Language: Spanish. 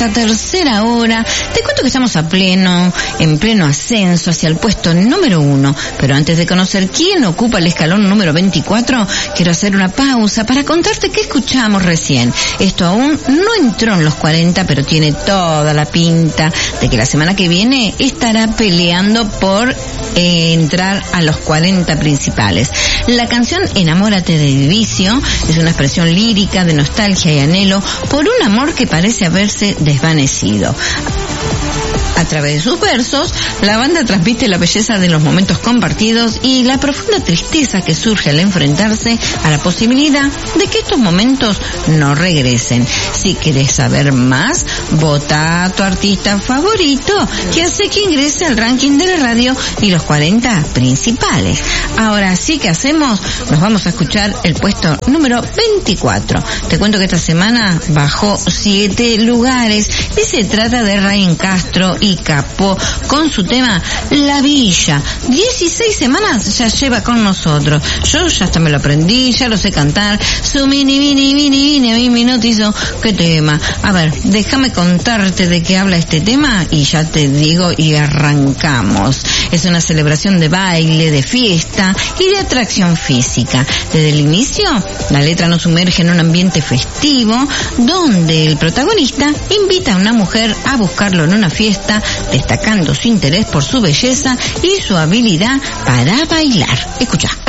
tercera hora. Te cuento que estamos en pleno ascenso hacia el puesto número 1, pero antes de conocer quién ocupa el escalón número 24, quiero hacer una pausa para contarte qué escuchamos recién. Esto aún no entró en los 40, pero tiene toda la pinta de que la semana que viene estará peleando por entrar a los 40 principales. La canción Enamórate de Vicio es una expresión lírica de nostalgia y anhelo por un amor que parece haberse desvanecido. A través de sus versos, la banda transmite la belleza de los momentos compartidos y la profunda tristeza que surge al enfrentarse a la posibilidad de que estos momentos no regresen. Si querés saber más, vota a tu artista favorito, que hace que ingrese al ranking de la radio y los 40 principales. Ahora sí que hacemos, nos vamos a escuchar el puesto número 24. Te cuento que esta semana bajó 7 lugares y se trata de Ryan Castro y Capó con su tema La Villa. 16 semanas ya lleva con nosotros. Yo ya hasta me lo aprendí, ya lo sé cantar. Su mini, a mí me notizo. ¿Qué tema? A ver, déjame contarte de qué habla este tema y ya te digo y arrancamos. Es una celebración de baile, de fiesta y de atracción física. Desde el inicio, la letra nos sumerge en un ambiente festivo donde el protagonista invita a una mujer a buscarlo en una fiesta, destacando su interés por su belleza y su habilidad para bailar. Escucha.